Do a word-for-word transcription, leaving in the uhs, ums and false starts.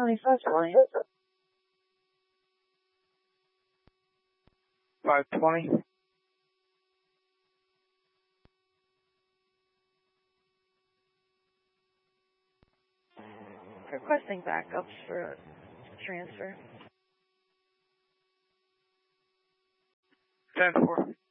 County five twenty. five twenty. Requesting backups for a transfer. ten four.